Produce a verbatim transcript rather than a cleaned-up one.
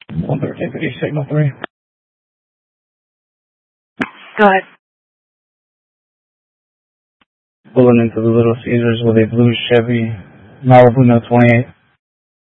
one thirty deputy, signal three. Go ahead. Pulling into the Little Caesars with a blue Chevy Malibu no twenty-eight.